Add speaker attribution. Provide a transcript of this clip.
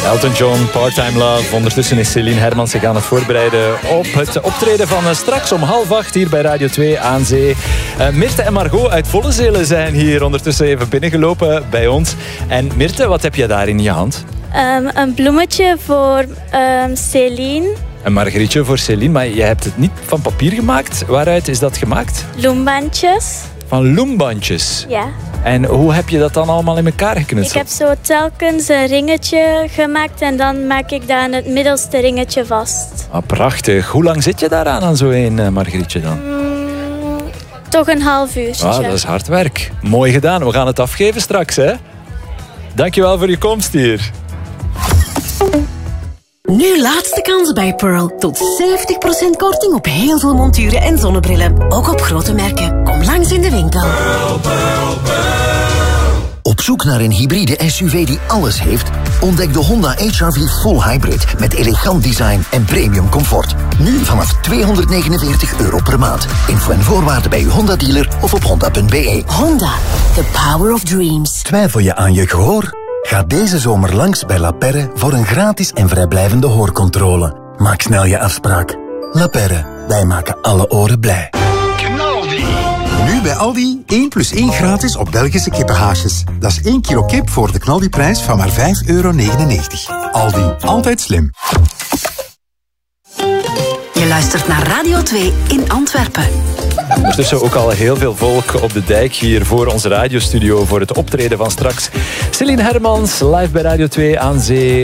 Speaker 1: Elton John, Part-Time Love. Ondertussen is Céline Hermans zich aan het voorbereiden op het optreden van straks om 7:30 hier bij Radio 2 aan Zee. Mirte en Margot uit Vollezelen zijn hier ondertussen even binnengelopen bij ons. En Mirte, wat heb je daar in je hand?
Speaker 2: Een bloemetje voor Céline.
Speaker 1: Een margrietje voor Céline, maar je hebt het niet van papier gemaakt. Waaruit is dat gemaakt?
Speaker 2: Loembandjes.
Speaker 1: Van loembandjes?
Speaker 2: Ja.
Speaker 1: En hoe heb je dat dan allemaal in elkaar geknutseld?
Speaker 2: Ik heb zo telkens een ringetje gemaakt en dan maak ik daar het middelste ringetje vast.
Speaker 1: Ah, prachtig. Hoe lang zit je daaraan aan zo'n margrietje dan?
Speaker 2: Toch een half uurtje.
Speaker 1: Ah, dat is hard werk. Mooi gedaan. We gaan het afgeven straks, hè? Dankjewel voor je komst hier.
Speaker 3: Nu laatste kans bij Pearl. Tot 70% korting op heel veel monturen en zonnebrillen. Ook op grote merken. Kom langs in de winkel.
Speaker 4: Pearl, Pearl, Pearl. Op zoek naar een hybride SUV die alles heeft? Ontdek de Honda HR-V Full Hybrid met elegant design en premium comfort. Nu vanaf €249 per maand. Info en voorwaarden bij uw Honda-dealer of op honda.be.
Speaker 3: Honda, the power of dreams.
Speaker 5: Twijfel je aan je gehoor? Ga deze zomer langs bij La Perre voor een gratis en vrijblijvende hoorcontrole. Maak snel je afspraak. La Perre, wij maken alle oren blij.
Speaker 6: Knaldi! Nu bij Aldi 1+1 gratis op Belgische kippenhaasjes. Dat is 1 kilo kip voor de Knaldi-prijs van maar €5,99. Aldi, altijd slim.
Speaker 3: Je luistert naar Radio 2 in Antwerpen.
Speaker 1: Ondertussen ook al heel veel volk op de dijk hier voor onze radiostudio voor het optreden van straks. Céline Hermans, live bij Radio 2 aan Zee.